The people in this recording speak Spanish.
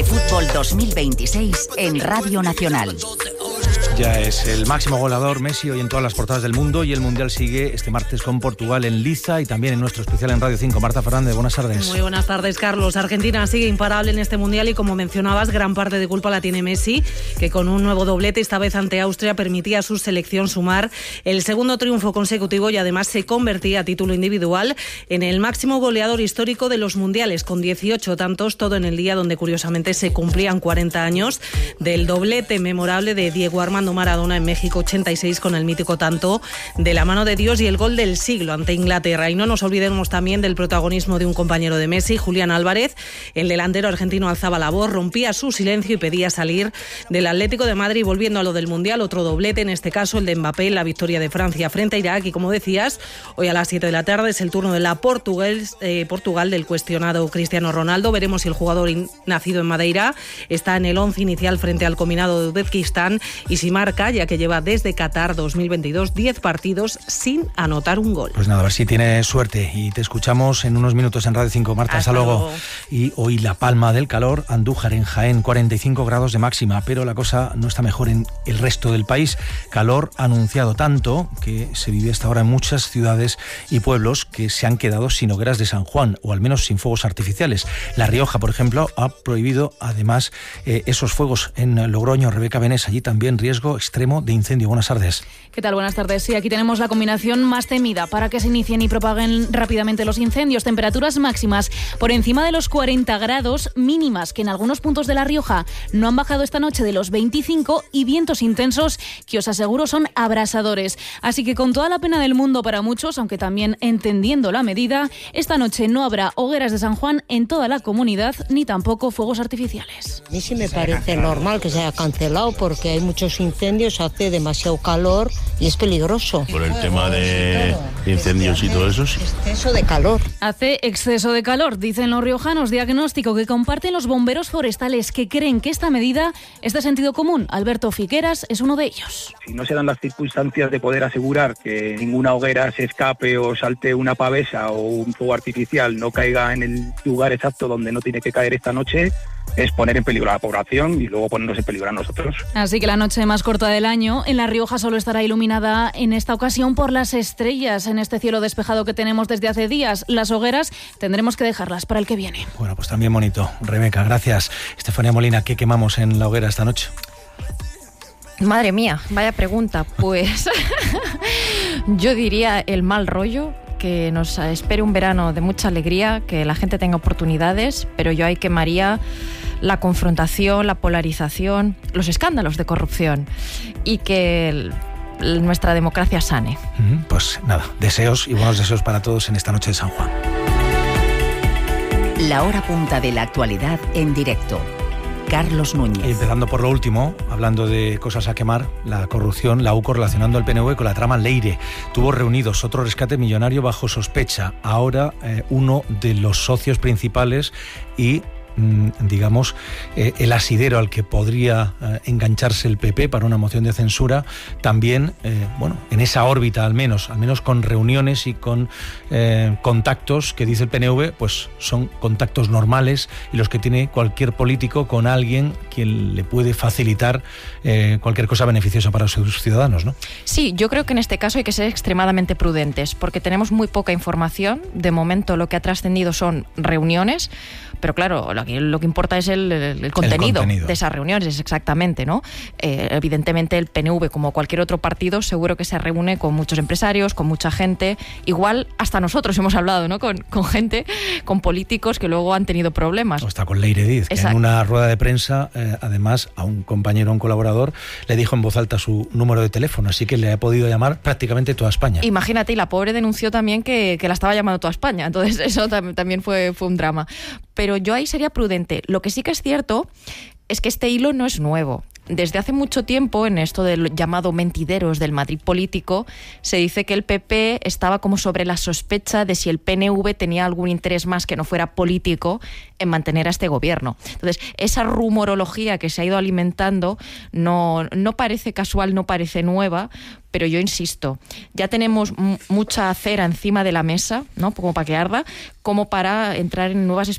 Fútbol 2026 en Radio Nacional. Ya es el máximo goleador Messi hoy en todas las portadas del mundo, y el Mundial sigue este martes con Portugal en Liza y también en nuestro especial en Radio 5. Marta Fernández, buenas tardes. Muy buenas tardes, Carlos. Argentina sigue imparable en este Mundial y, como mencionabas, gran parte de culpa la tiene Messi, que con un nuevo doblete, esta vez ante Austria, permitía a su selección sumar el segundo triunfo consecutivo y además se convertía a título individual en el máximo goleador histórico de los Mundiales, con 18 tantos, todo en el día donde curiosamente se cumplían 40 años del doblete memorable de Diego Armando Maradona en México 86, con el mítico tanto de la mano de Dios y el gol del siglo ante Inglaterra. Y no nos olvidemos también del protagonismo de un compañero de Messi, Julián Álvarez. El delantero argentino alzaba la voz, rompía su silencio y pedía salir del Atlético de Madrid. Volviendo a lo del Mundial, otro doblete, en este caso el de Mbappé, la victoria de Francia frente a Irak. Y como decías, hoy a las 7 de la tarde es el turno de la Portugal del cuestionado Cristiano Ronaldo. Veremos si el jugador nacido en Madeira está en el 11 inicial frente al combinado de Uzbekistán y si marca, ya que lleva desde Qatar 2022 10 partidos sin anotar un gol. Pues nada, a ver si tiene suerte, y te escuchamos en unos minutos en Radio 5. Marta, hasta luego. Y hoy la palma del calor, Andújar en Jaén, 45 grados de máxima, pero la cosa no está mejor en el resto del país. Calor anunciado tanto que se vive hasta ahora en muchas ciudades y pueblos que se han quedado sin hogueras de San Juan, o al menos sin fuegos artificiales. La Rioja, por ejemplo, ha prohibido además esos fuegos. En Logroño, Rebeca Benés, allí también riesgo extremo de incendio. Buenas tardes. ¿Qué tal? Buenas tardes. Sí, aquí tenemos la combinación más temida para que se inicien y propaguen rápidamente los incendios. Temperaturas máximas por encima de los 40 grados, mínimas que en algunos puntos de La Rioja no han bajado esta noche de los 25, y vientos intensos que os aseguro son abrasadores. Así que, con toda la pena del mundo para muchos, aunque también entendiendo la medida, esta noche no habrá hogueras de San Juan en toda la comunidad, ni tampoco fuegos artificiales. A mí sí me parece normal que se haya cancelado, porque hay muchos incendios, hace demasiado calor y es peligroso. Por el tema de incendios y todo eso, sí. Exceso de calor. Hace exceso de calor, dicen los riojanos, diagnóstico que comparten los bomberos forestales, que creen que esta medida es de sentido común. Alberto Figueras es uno de ellos. Si no se dan las circunstancias de poder asegurar que ninguna hoguera se escape o salte una pavesa o un fuego artificial no caiga en el lugar exacto donde no tiene que caer esta noche, es poner en peligro a la población y luego ponernos en peligro a nosotros. Así que la noche más corta del año en La Rioja solo estará iluminada en esta ocasión por las estrellas en este cielo despejado que tenemos desde hace días. Las hogueras tendremos que dejarlas para el que viene. Bueno, pues también bonito. Rebeca, gracias. Estefanía Molina, ¿qué quemamos en la hoguera esta noche? Madre mía, vaya pregunta. Pues yo diría el mal rollo, que nos espere un verano de mucha alegría, que la gente tenga oportunidades, pero yo ahí quemaría la confrontación, la polarización, los escándalos de corrupción, y que nuestra democracia sane. Pues nada, deseos y buenos deseos para todos en esta noche de San Juan. La hora punta de la actualidad en directo. Carlos Núñez. Y empezando por lo último, hablando de cosas a quemar, la corrupción, la UCO relacionando al PNV con la trama Leire. Tuvo reunidos otro rescate millonario bajo sospecha. Ahora uno de los socios principales y digamos, el asidero al que podría engancharse el PP para una moción de censura, también, bueno, en esa órbita al menos con reuniones y con contactos que dice el PNV, pues son contactos normales y los que tiene cualquier político con alguien quien le puede facilitar cualquier cosa beneficiosa para sus ciudadanos, ¿no? Sí, yo creo que en este caso hay que ser extremadamente prudentes, porque tenemos muy poca información. De momento lo que ha trascendido son reuniones, pero claro, lo que importa es el contenido de esas reuniones, exactamente, ¿no? Evidentemente el PNV, como cualquier otro partido, seguro que se reúne con muchos empresarios, con mucha gente. Igual hasta nosotros hemos hablado, ¿no? Con gente, con políticos que luego han tenido problemas. O está con Leire Diz, que en una rueda de prensa, además, a un compañero, a un colaborador, le dijo en voz alta su número de teléfono, así que le ha podido llamar prácticamente toda España. Imagínate, y la pobre denunció también que la estaba llamando toda España, entonces eso también fue un drama. Pero yo ahí sería prudente. Lo que sí que es cierto es que este hilo no es nuevo. Desde hace mucho tiempo, en esto del llamado mentideros del Madrid político, se dice que el PP estaba como sobre la sospecha de si el PNV tenía algún interés más que no fuera político en mantener a este gobierno. Entonces, esa rumorología que se ha ido alimentando no parece casual, no parece nueva, pero yo insisto, ya tenemos mucha cera encima de la mesa, ¿no? Como para que arda, como para entrar en nuevas